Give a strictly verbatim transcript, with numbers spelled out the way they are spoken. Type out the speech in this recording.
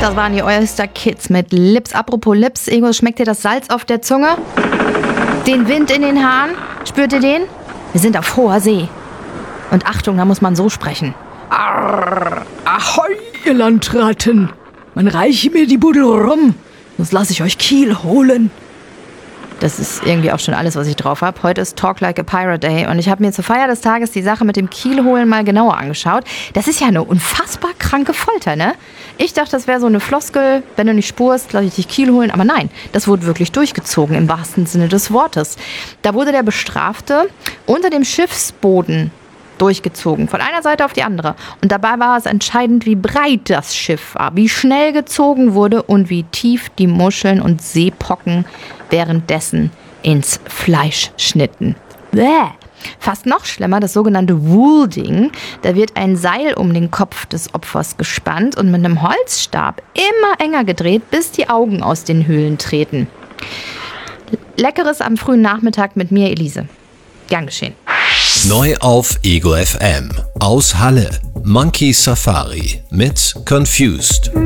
Das waren die Oyster Kids mit Lips. Apropos Lips, Ego, schmeckt dir das Salz auf der Zunge? Den Wind in den Haaren? Spürt ihr den? Wir sind auf hoher See. Und Achtung, da muss man so sprechen. Arr, ahoi, ihr Landratten. Man reiche mir die Buddel rum, sonst lasse ich euch Kiel holen. Das ist irgendwie auch schon alles, was ich drauf habe. Heute ist Talk Like a Pirate Day und ich habe mir zur Feier des Tages die Sache mit dem Kielholen mal genauer angeschaut. Das ist ja eine unfassbar kranke Folter, ne? Ich dachte, das wäre so eine Floskel, wenn du nicht spurst, lass ich dich Kiel holen. Aber nein, das wurde wirklich durchgezogen im wahrsten Sinne des Wortes. Da wurde der Bestrafte unter dem Schiffsboden durchgezogen, von einer Seite auf die andere. Und dabei war es entscheidend, wie breit das Schiff war, wie schnell gezogen wurde und wie tief die Muscheln und Seepocken währenddessen ins Fleisch schnitten. Bäh. Fast noch schlimmer, das sogenannte Woolding. Da wird ein Seil um den Kopf des Opfers gespannt und mit einem Holzstab immer enger gedreht, bis die Augen aus den Höhlen treten. Leckeres am frühen Nachmittag mit mir, Elise. Gern geschehen. Neu auf Ego F M. Aus Halle. Monkey Safari mit Confused.